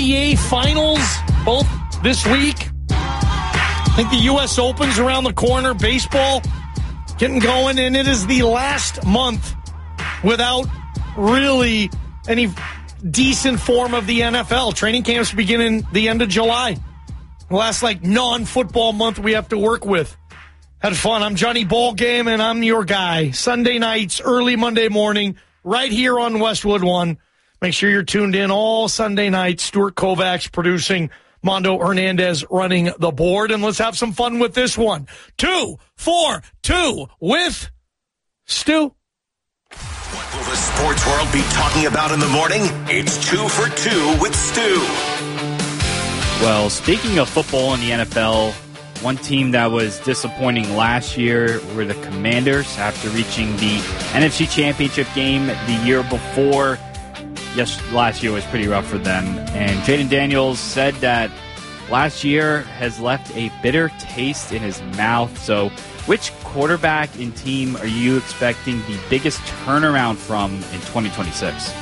NBA Finals, both this week. I think the U.S. Open's around the corner. Baseball getting going, and it is the last month without really any decent form of the NFL. Training camps beginning the end of July. The last, non-football month we have to work with. Had fun. I'm Johnny Ballgame, and I'm your guy. Sunday nights, early Monday morning, right here on Westwood One. Make sure you're tuned in all Sunday night. Stuart Kovacs producing, Mondo Hernandez running the board. And let's have some fun with this one. 2 for 2 with Stu. What will the sports world be talking about in the morning? It's 2 for 2 with Stu. Well, speaking of football in the NFL, one team that was disappointing last year were the Commanders after reaching the NFC Championship game the year before. Yes, last year was pretty rough for them. And Jaden Daniels said that last year has left a bitter taste in his mouth. So which quarterback and team are you expecting the biggest turnaround from in 2026?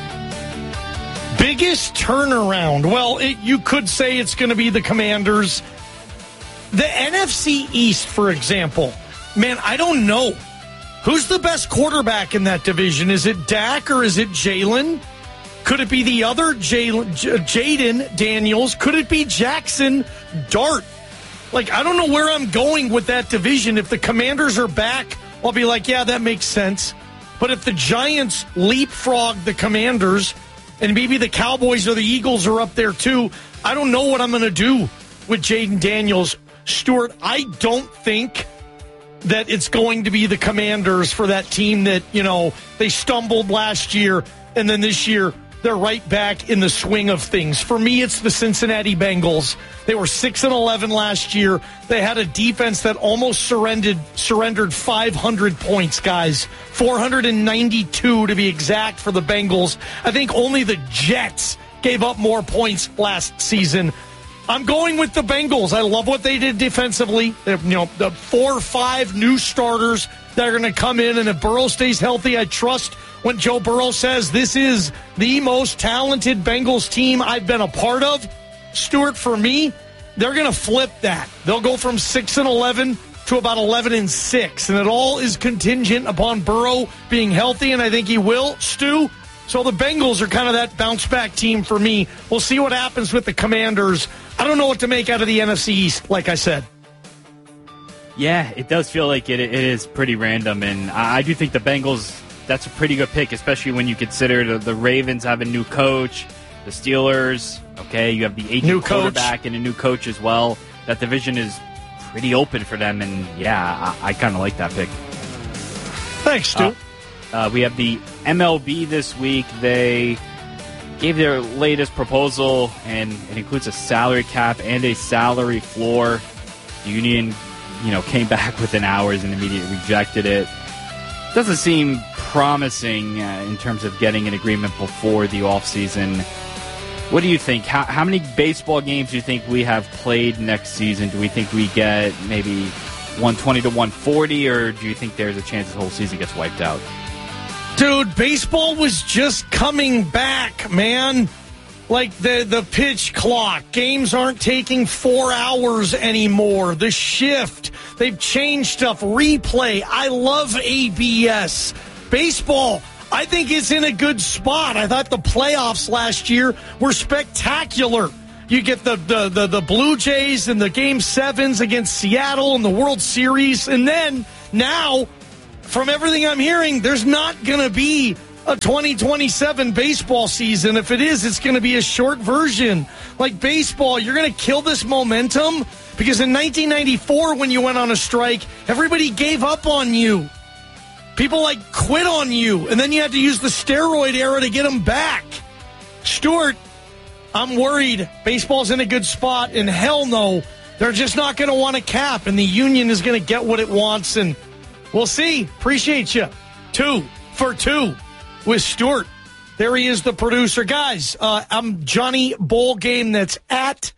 Biggest turnaround? Well, you could say it's going to be the Commanders. The NFC East, for example. Man, I don't know. Who's the best quarterback in that division? Is it Dak or is it Jalen? Could it be the other Jaden Daniels? Could it be Jackson Dart? I don't know where I'm going with that division. If the Commanders are back, I'll be like, yeah, that makes sense. But if the Giants leapfrog the Commanders, and maybe the Cowboys or the Eagles are up there too, I don't know what I'm going to do with Jaden Daniels. Stuart, I don't think that it's going to be the Commanders for that team that, they stumbled last year, and then this year they're right back in the swing of things. For me, it's the Cincinnati Bengals. They were 6-11 last year. They had a defense that almost surrendered 500 points, guys. 492 to be exact for the Bengals. I think only the Jets gave up more points last season. I'm going with the Bengals. I love what they did defensively. The 4 or 5 new starters that are going to come in, and if Burrow stays healthy, I trust when Joe Burrow says this is the most talented Bengals team I've been a part of. Stuart, for me, they're going to flip that. They'll go from 6-11 to about 11-6, and it all is contingent upon Burrow being healthy, and I think he will, Stu. So the Bengals are kind of that bounce-back team for me. We'll see what happens with the Commanders. I don't know what to make out of the NFC East, like I said. Yeah, it does feel like it is pretty random, and I do think the Bengals, that's a pretty good pick, especially when you consider the Ravens have a new coach, the Steelers, okay, you have the aging quarterback and a new coach as well. That division is pretty open for them, and yeah, I kind of like that pick. Thanks, Stu. We have the MLB this week. They gave their latest proposal, and it includes a salary cap and a salary floor. The union, came back within hours and immediately rejected it. Doesn't seem promising in terms of getting an agreement before the offseason. What do you think? How many baseball games do you think we have played next season? Do we think we get maybe 120 to 140, or do you think there's a chance the whole season gets wiped out? Dude, baseball was just coming back, man. Like the pitch clock. Games aren't taking 4 hours anymore. The shift. They've changed stuff. Replay. I love ABS. Baseball, I think it's in a good spot. I thought the playoffs last year were spectacular. You get the Blue Jays and the Game 7s against Seattle in the World Series. And then now, from everything I'm hearing, there's not going to be a 2027 baseball season. If it is, it's going to be a short version. Like baseball, you're going to kill this momentum because in 1994, when you went on a strike, everybody gave up on you. People quit on you, and then you had to use the steroid era to get them back. Stuart, I'm worried. Baseball's in a good spot, and hell no, they're just not going to want to cap, and the union is going to get what it wants, and we'll see. Appreciate you. 2 for 2 with Stuart. There he is, the producer. Guys, I'm Johnny Ballgame. That's at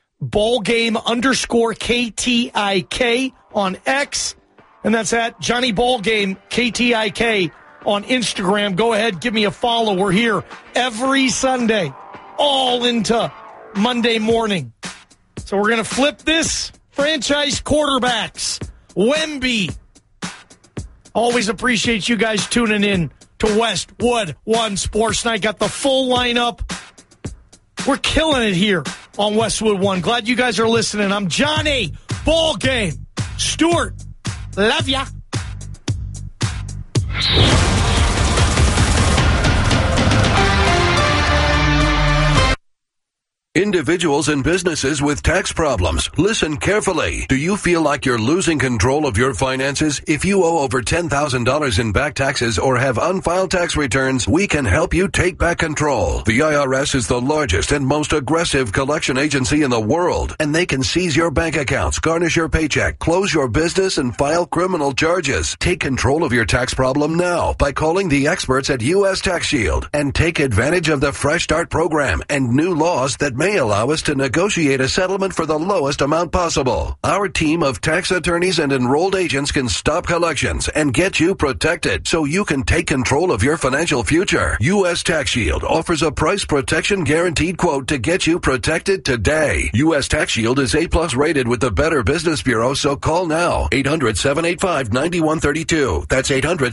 Ballgame_KTIK on X. And that's at Johnny Ballgame, KTIK on Instagram. Go ahead, give me a follow. We're here every Sunday all into Monday morning. So we're going to flip this. Franchise quarterbacks. Wemby. Always appreciate you guys tuning in to Westwood One Sports Night. Got the full lineup. We're killing it here on Westwood One. Glad you guys are listening. I'm Johnny. Ball game. Stuart. Love ya. Individuals and businesses with tax problems, listen carefully. Do you feel like you're losing control of your finances? If you owe over $10,000 in back taxes or have unfiled tax returns, we can help you take back control. The IRS is the largest and most aggressive collection agency in the world, and they can seize your bank accounts, garnish your paycheck, close your business, and file criminal charges. Take control of your tax problem now by calling the experts at U.S. Tax Shield and take advantage of the Fresh Start program and new laws that may allow us to negotiate a settlement for the lowest amount possible. Our team of tax attorneys and enrolled agents can stop collections and get you protected so you can take control of your financial future. U.S. Tax Shield offers a price protection guaranteed quote to get you protected today. U.S. Tax Shield is A+ rated with the Better Business Bureau, so call now. 800-785-9132. That's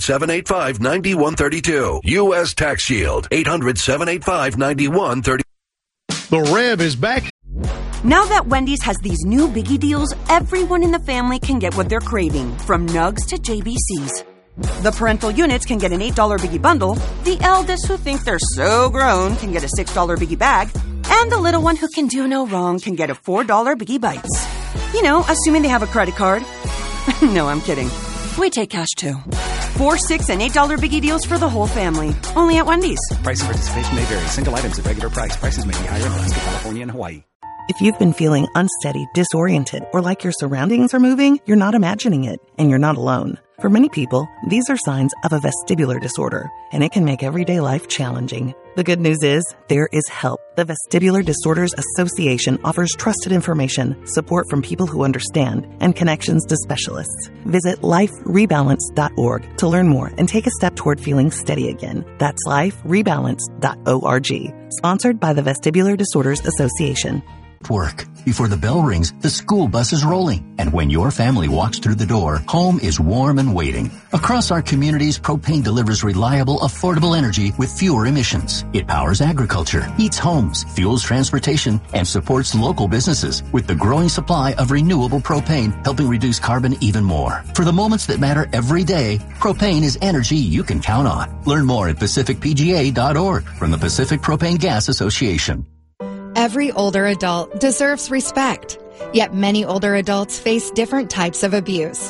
800-785-9132. U.S. Tax Shield. 800-785-9132. The Reb is back. Now that Wendy's has these new biggie deals, everyone in the family can get what they're craving, from Nugs to JBCs. The parental units can get an $8 biggie bundle, the eldest who think they're so grown can get a $6 biggie bag, and the little one who can do no wrong can get a $4 biggie bites. You know, assuming they have a credit card. No, I'm kidding. We take cash too. $4, $6, and $8 biggie deals for the whole family. Only at Wendy's. Price and participation may vary. Single items at regular price. Prices may be higher in Alaska, California, and Hawaii. If you've been feeling unsteady, disoriented, or like your surroundings are moving, you're not imagining it, and you're not alone. For many people, these are signs of a vestibular disorder, and it can make everyday life challenging. The good news is, there is help. The Vestibular Disorders Association offers trusted information, support from people who understand, and connections to specialists. Visit liferebalance.org to learn more and take a step toward feeling steady again. That's liferebalance.org. Sponsored by the Vestibular Disorders Association. Work. Before the bell rings, the school bus is rolling. And when your family walks through the door, home is warm and waiting. Across our communities, propane delivers reliable, affordable energy with fewer emissions. It powers agriculture, heats homes, fuels transportation, and supports local businesses with the growing supply of renewable propane, helping reduce carbon even more. For the moments that matter every day, propane is energy you can count on. Learn more at pacificpga.org from the Pacific Propane Gas Association. Every older adult deserves respect, yet many older adults face different types of abuse.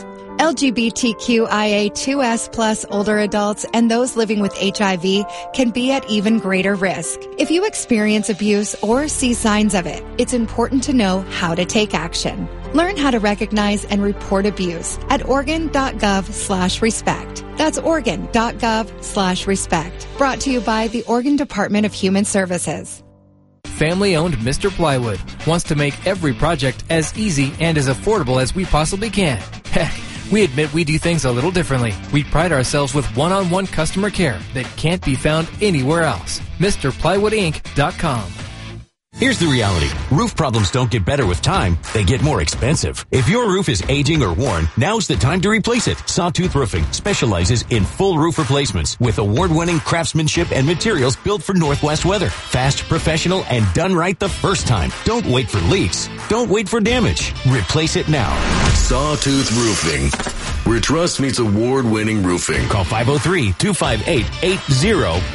LGBTQIA2S+ older adults and those living with HIV can be at even greater risk. If you experience abuse or see signs of it, it's important to know how to take action. Learn how to recognize and report abuse at Oregon.gov/respect. That's Oregon.gov/respect. Brought to you by the Oregon Department of Human Services. Family-owned Mr. Plywood wants to make every project as easy and as affordable as we possibly can. Heck, we admit we do things a little differently. We pride ourselves with one-on-one customer care that can't be found anywhere else. MrPlywoodInc.com. Here's the reality. Roof problems don't get better with time. They get more expensive. If your roof is aging or worn, now's the time to replace it. Sawtooth Roofing specializes in full roof replacements with award-winning craftsmanship and materials built for Northwest weather. Fast, professional, and done right the first time. Don't wait for leaks. Don't wait for damage. Replace it now. Sawtooth Roofing, where trust meets award-winning roofing. Call 503-258-80